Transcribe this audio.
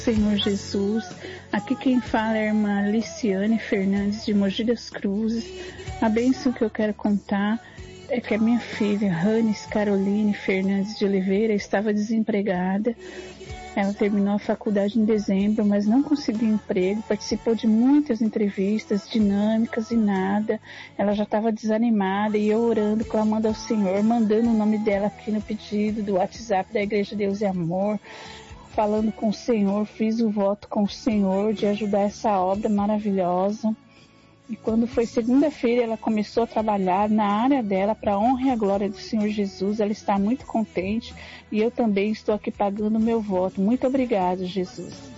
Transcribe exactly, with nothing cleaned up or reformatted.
Senhor Jesus, aqui quem fala é a irmã Liciane Fernandes de Mogi das Cruzes. A bênção que eu quero contar é que a minha filha, Ranes Caroline Fernandes de Oliveira, estava desempregada. Ela terminou a faculdade em dezembro, mas não conseguiu emprego, participou de muitas entrevistas dinâmicas e nada. Ela já estava desanimada e eu orando, clamando ao Senhor, mandando o nome dela aqui no pedido do WhatsApp da Igreja Deus e Amor, falando com o Senhor, fiz o voto com o Senhor de ajudar essa obra maravilhosa. E quando foi segunda-feira, ela começou a trabalhar na área dela para a honra e a glória do Senhor Jesus. Ela está muito contente e eu também estou aqui pagando o meu voto. Muito obrigada, Jesus.